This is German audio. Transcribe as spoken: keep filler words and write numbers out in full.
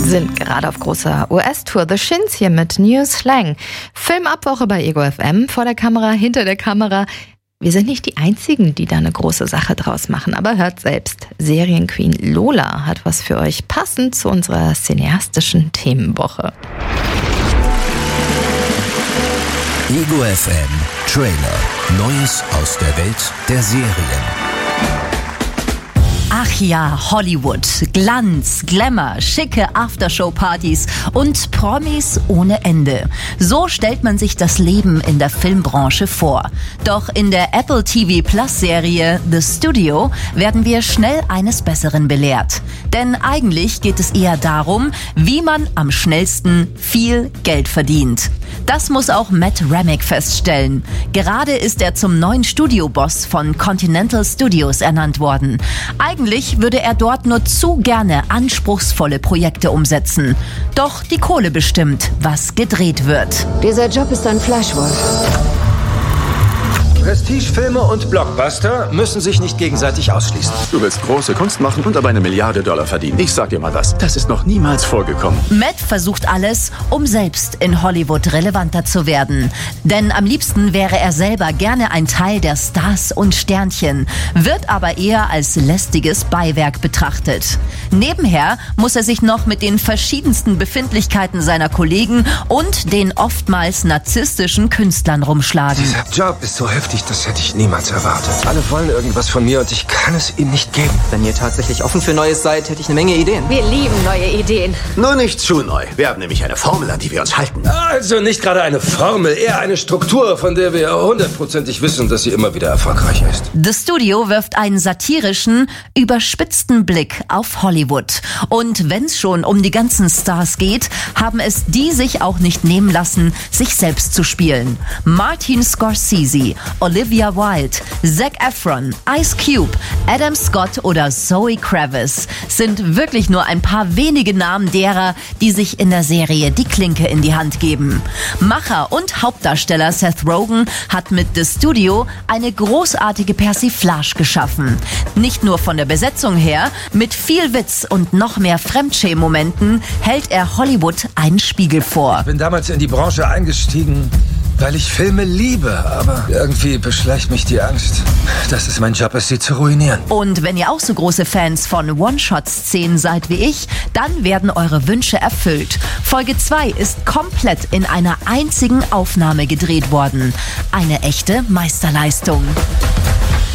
Sind gerade auf großer U S-Tour. The Shins hier mit New Slang. Filmabwoche bei Ego F M. Vor der Kamera, hinter der Kamera. Wir sind nicht die Einzigen, die da eine große Sache draus machen. Aber hört selbst. Serienqueen Lola hat was für euch, passend zu unserer cineastischen Themenwoche. Ego F M Trailer. Neues aus der Welt der Serien. Ach ja, Hollywood. Glanz, Glamour, schicke Aftershow-Partys und Promis ohne Ende. So stellt man sich das Leben in der Filmbranche vor. Doch in der Apple T V Plus Serie The Studio werden wir schnell eines Besseren belehrt. Denn eigentlich geht es eher darum, wie man am schnellsten viel Geld verdient. Das muss auch Matt Remick feststellen. Gerade ist er zum neuen Studioboss von Continental Studios ernannt worden. Eigentlich würde er dort nur zu gerne anspruchsvolle Projekte umsetzen. Doch die Kohle bestimmt, was gedreht wird. Dieser Job ist ein Fleischwolf. Prestigefilme und Blockbuster müssen sich nicht gegenseitig ausschließen. Du willst große Kunst machen und dabei eine Milliarde Dollar verdienen. Ich sag dir mal was, das ist noch niemals vorgekommen. Matt versucht alles, um selbst in Hollywood relevanter zu werden. Denn am liebsten wäre er selber gerne ein Teil der Stars und Sternchen, wird aber eher als lästiges Beiwerk betrachtet. Nebenher muss er sich noch mit den verschiedensten Befindlichkeiten seiner Kollegen und den oftmals narzisstischen Künstlern rumschlagen. Dieser Job ist so heftig, das hätte ich niemals erwartet. Alle wollen irgendwas von mir und ich kann es ihnen nicht geben. Wenn ihr tatsächlich offen für Neues seid, hätte ich eine Menge Ideen. Wir lieben neue Ideen. Nur nicht zu neu. Wir haben nämlich eine Formel, an die wir uns halten. Also nicht gerade eine Formel, eher eine Struktur, von der wir hundertprozentig wissen, dass sie immer wieder erfolgreich ist. The Studio wirft einen satirischen, überspitzten Blick auf Hollywood. Und wenn es schon um die ganzen Stars geht, haben es die sich auch nicht nehmen lassen, sich selbst zu spielen. Martin Scorsese, Olivia Wilde, Zac Efron, Ice Cube, Adam Scott oder Zoe Kravitz sind wirklich nur ein paar wenige Namen derer, die sich in der Serie die Klinke in die Hand geben. Macher und Hauptdarsteller Seth Rogen hat mit The Studio eine großartige Persiflage geschaffen. Nicht nur von der Besetzung her, mit viel Witz und noch mehr Fremdschämen-Momenten hält er Hollywood einen Spiegel vor. Ich bin damals in die Branche eingestiegen, weil ich Filme liebe, aber irgendwie beschleicht mich die Angst, dass es mein Job ist, sie zu ruinieren. Und wenn ihr auch so große Fans von One-Shot-Szenen seid wie ich, dann werden eure Wünsche erfüllt. Folge zwei ist komplett in einer einzigen Aufnahme gedreht worden. Eine echte Meisterleistung.